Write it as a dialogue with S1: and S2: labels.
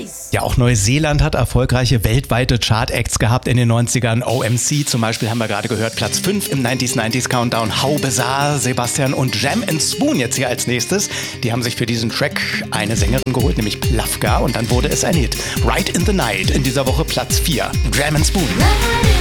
S1: Ja, auch Neuseeland hat erfolgreiche weltweite Chart-Acts gehabt in den 90ern. OMC zum Beispiel haben wir gerade gehört, Platz 5 im 90s Countdown. How Bizarre, Sebastian und Jam & Spoon jetzt hier als nächstes. Die haben sich für diesen Track eine Sängerin geholt, nämlich Plafka, und dann wurde es ein Hit. Right in the Night in dieser Woche Platz 4. Jam & Spoon.